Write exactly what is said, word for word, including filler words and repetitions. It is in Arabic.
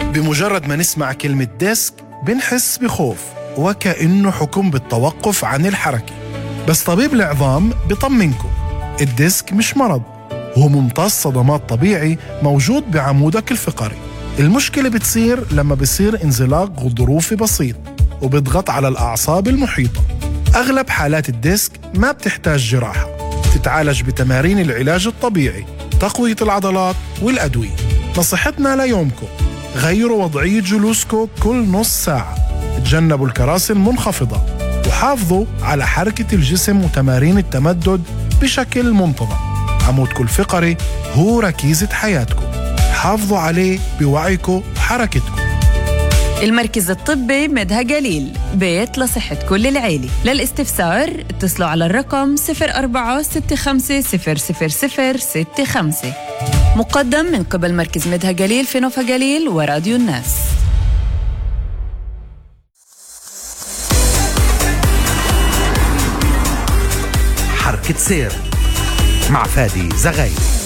بمجرد ما نسمع كلمة ديسك بنحس بخوف وكأنه حكم بالتوقف عن الحركة. بس طبيب العظام بيطمنكم، الديسك مش مرض، هو ممتص صدمات طبيعي موجود بعمودك الفقري. المشكلة بتصير لما بصير انزلاق غضروفي بسيط وبيضغط على الأعصاب المحيطة. أغلب حالات الديسك ما بتحتاج جراحة، تتعالج بتمارين العلاج الطبيعي، تقوية العضلات والأدوية. نصيحتنا ليومكم، غيروا وضعية جلوسكم كل نص ساعة، تجنبوا الكراسي المنخفضة، وحافظوا على حركة الجسم وتمارين التمدد بشكل منتظم. عمودكم الفقري هو ركيزة حياتكم، حافظوا عليه بوعيكم وحركتكم. المركز الطبي مدها جليل، بيت لصحة كل العيلة. للاستفسار اتصلوا على الرقم صفر أربعة ستة خمسة صفر صفر صفر ستة خمسة. مقدم من قبل مركز مدها جليل في نوفا جليل وراديو الناس. حركة سير مع فادي زغايل.